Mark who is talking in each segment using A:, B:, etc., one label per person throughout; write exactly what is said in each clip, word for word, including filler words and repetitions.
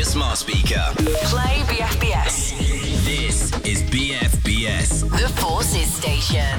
A: your smart speaker.
B: Play B F B S.
A: This is B F B S.
B: The Forces Station.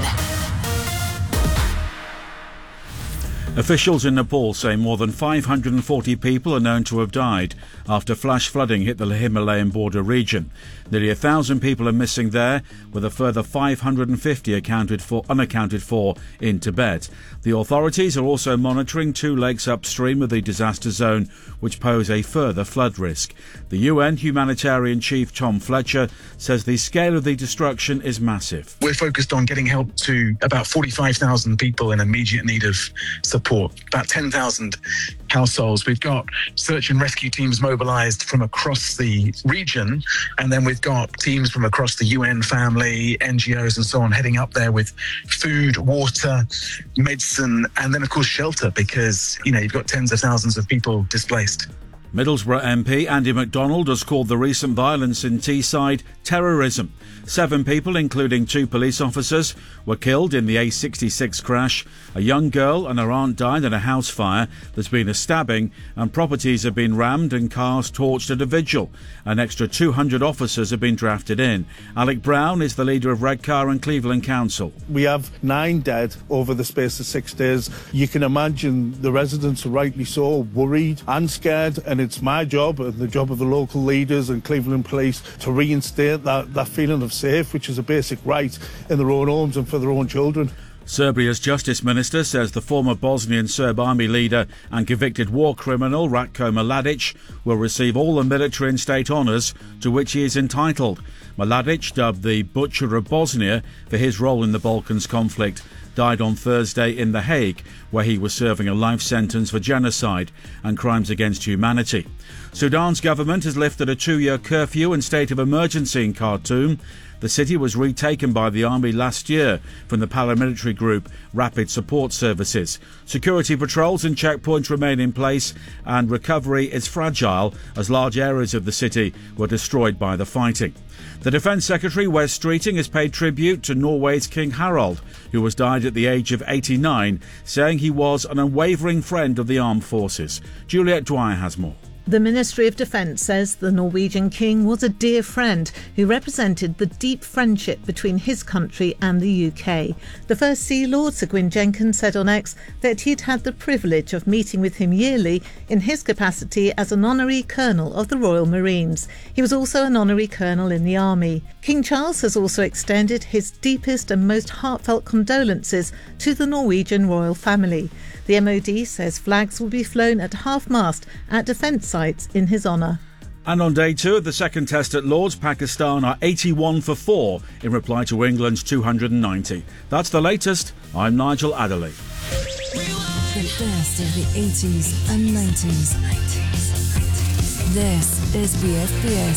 C: Officials in Nepal say more than five hundred forty people are known to have died after flash flooding hit the Himalayan border region. Nearly a thousand people are missing there, with a further five hundred fifty accounted for, unaccounted for in Tibet. The authorities are also monitoring two lakes upstream of the disaster zone, which pose a further flood risk. The U N humanitarian chief Tom Fletcher says the scale of the destruction is massive.
D: We're focused on getting help to about forty-five thousand people in immediate need of support. About ten thousand households. We've got search and rescue teams mobilised from across the region, and then we've got teams from across the U N family, N G Os and so on heading up there with food, water, medicine, and then of course shelter, because, you know, you've got tens of thousands of people displaced.
C: Middlesbrough M P Andy MacDonald has called the recent violence in Teesside terrorism. Seven people, including two police officers, were killed in the A sixty-six crash. A young girl and her aunt died in a house fire. There's been a stabbing and properties have been rammed and cars torched at a vigil. An extra two hundred officers have been drafted in. Alec Brown is the leader of Redcar and Cleveland Council.
E: We have nine dead over the space of six days. You can imagine the residents are rightly so worried and scared, and it's my job and the job of the local leaders and Cleveland Police to reinstate that, that feeling of safe, which is a basic right in their own homes and for their own children.
C: Serbia's Justice Minister says the former Bosnian Serb army leader and convicted war criminal Ratko Mladic will receive all the military and state honours to which he is entitled. Mladic, dubbed the Butcher of Bosnia for his role in the Balkans conflict, died on Thursday in The Hague, where he was serving a life sentence for genocide and crimes against humanity. Sudan's government has lifted a two-year curfew and state of emergency in Khartoum. The city was retaken by the army last year from the paramilitary group Rapid Support Services. Security patrols and checkpoints remain in place, and recovery is fragile as large areas of the city were destroyed by the fighting. The Defence Secretary, Wes Streeting, has paid tribute to Norway's King Harald, who has died at the age of eighty-nine, saying he was an unwavering friend of the armed forces. Juliet Dwyer has more.
F: The Ministry of Defence says the Norwegian king was a dear friend who represented the deep friendship between his country and the U K. The First Sea Lord, Sir Gwyn Jenkins, said on X that he'd had the privilege of meeting with him yearly in his capacity as an honorary colonel of the Royal Marines. He was also an honorary colonel in the army. King Charles has also extended his deepest and most heartfelt condolences to the Norwegian royal family. The M O D says flags will be flown at half-mast at defence sites in his honour.
C: And on day two of the second test at Lord's, Pakistan are eighty-one for four in reply to England's two hundred ninety. That's the latest. I'm Nigel Adderley.
G: The best of the eighties and nineties. This is B F B S.